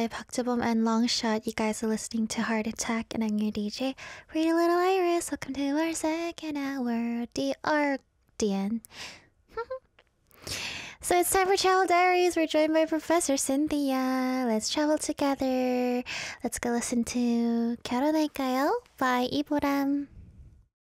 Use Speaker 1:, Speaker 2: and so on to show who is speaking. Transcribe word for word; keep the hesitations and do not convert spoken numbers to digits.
Speaker 1: by Bakjabom and Longshot. You guys are listening to Heart Attack, and I'm your D J, Pretty Little Iris. Welcome to our second hour, D R D N. So it's time for Travel Diaries. We're joined by Professor Cynthia. Let's travel together. Let's go listen to 결혼할까요 by 이보람.